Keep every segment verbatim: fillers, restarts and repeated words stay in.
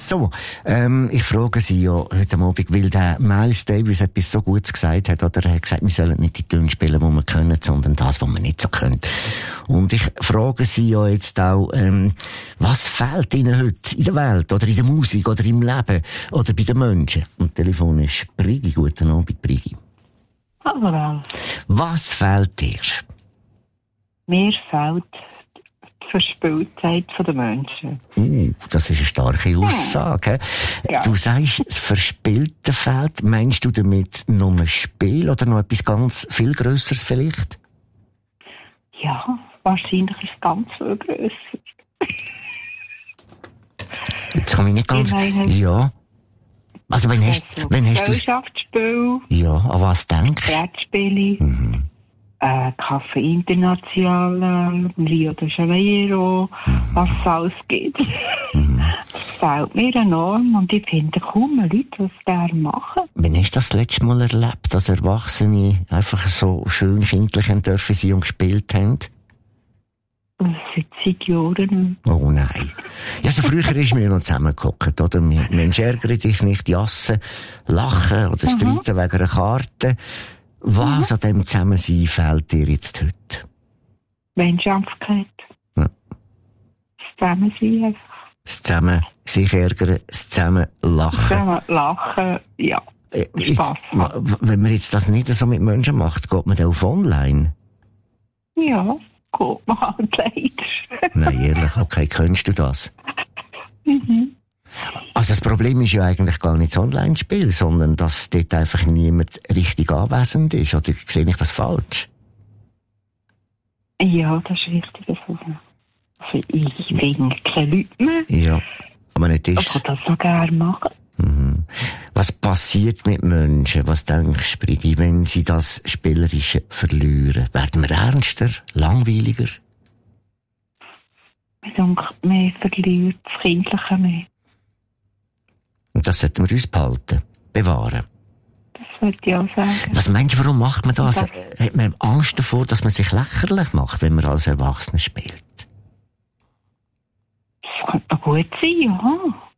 So, ähm, ich frage Sie ja heute Abend, weil der Miles Davis etwas so Gutes gesagt hat, oder er hat gesagt, wir sollen nicht die Töne spielen, die wir können, sondern das, was wir nicht so können. Und ich frage Sie ja jetzt auch, ähm, was fehlt Ihnen heute in der Welt, oder in der Musik, oder im Leben, oder bei den Menschen? Und Telefon ist Brigi. Guten Abend, Brigi. Hallo. Was fehlt dir? Mir fehlt die Verspieltheit der Menschen. Uh, das ist eine starke Aussage. Ja. Du sagst, das Verspielte fehlt. Meinst du damit nur ein Spiel oder noch etwas ganz viel Grösseres vielleicht? Ja, wahrscheinlich ist es ganz viel grösser. Jetzt kann ich nicht ganz... Ich meine, ja. Also wenn hast, also wenn hast du... Gesellschaftsspiel, Ja, an was denkst du? Brettspiele, Mhm. äh, Café International, Rio de Janeiro, Mhm. was es alles gibt. Mhm. Das fehlt mir enorm und ich finde kaum Leute, die es gerne machen. Wann hast du das letzte Mal erlebt, dass Erwachsene einfach so schön kindlich haben dürfen sein und gespielt haben? Seit zig Jahren. Oh nein. Ja, so früher ist mir noch zusammengehockt, oder? Mensch, ärgere dich nicht, jassen, lachen oder streiten wegen einer Karte. Was an dem Zusammensein fehlt dir jetzt heute? Menschlichkeit. Ja. Das Zusammensein einfach. Das Zusammen sich ärgern, das Zusammen lachen. Zusammen lachen, ja. Äh, jetzt, Spass haben. wenn man jetzt das nicht so mit Menschen macht, geht man dann auf online? Ja, gut, man halt leider. Nein, ehrlich, okay, kennst du das? Mhm. Also das Problem ist ja eigentlich gar nicht das Online-Spiel, sondern dass dort einfach niemand richtig anwesend ist. Oder sehe ich das falsch? Ja, das ist richtig. Also ich finde keine Leute mehr, Ja, aber nicht die ist. das so gerne machen. Mhm. Was passiert mit Menschen? Was denkst du, Brigi, wenn sie das Spielerische verlieren? Werden wir ernster, langweiliger? Ich denke, man verliert das Kindliche mehr. Und das sollten wir uns behalten, bewahren. Das würde ich auch sagen. Was meinst du, warum macht man das? Das- Hat man Angst davor, dass man sich lächerlich macht, wenn man als Erwachsener spielt? Das könnte noch gut sein, ja.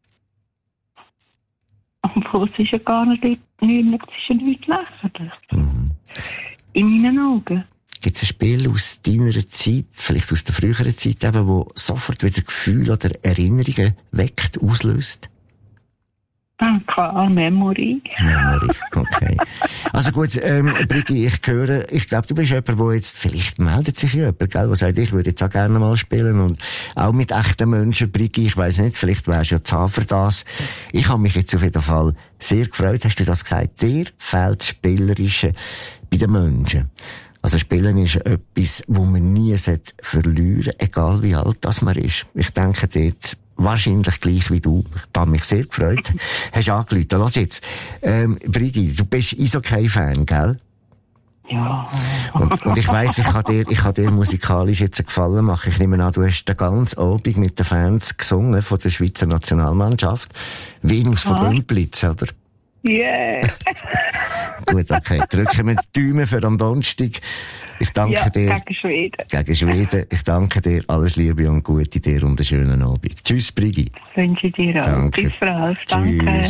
Obwohl es ist ja gar nicht, nicht, nicht, es ist ja nicht lächerlich. Mhm. In meinen Augen. Gibt es ein Spiel aus deiner Zeit, vielleicht aus der früheren Zeit eben, wo sofort wieder Gefühle oder Erinnerungen weckt, auslöst? Ah, klar, Memory. Memory, okay. Also gut, ähm, Brigi, ich höre, ich glaube, du bist jemand, der jetzt, vielleicht meldet sich jemand, gell, der sagt, ich würde jetzt auch gerne mal spielen und auch mit echten Menschen, Brigi, ich weiss nicht, vielleicht wärst du ja zahl für das. Ich habe mich jetzt auf jeden Fall sehr gefreut, hast du das gesagt, dir fehlt das Spielerische bei den Menschen. Also Spielen ist etwas, wo man nie verlieren sollte, egal wie alt das man ist. Ich denke dort, wahrscheinlich gleich wie du. Ich habe mich sehr gefreut. Hast angerufen. Lass jetzt. Ähm, Brigi, du bist Eishockey-Fan, gell? Ja. Und, und ich weiss, ich kann dir, ich kann dir musikalisch jetzt einen Gefallen machen. Ich nehme an, du hast den ganzen Abend mit den Fans gesungen von der Schweizer Nationalmannschaft. Venus von Ah. Bümplitz, oder? Yeah. Gut, okay. Drücken wir die Daumen für am Donnerstag. Ich danke Ja, dir. gegen Schweden. Gegen Schweden. Ich danke dir. Alles Liebe und Gute dir und einen schönen Abend. Tschüss, Brigi. Das wünsche ich dir auch. Danke. Bis bald. Danke. Tschüss.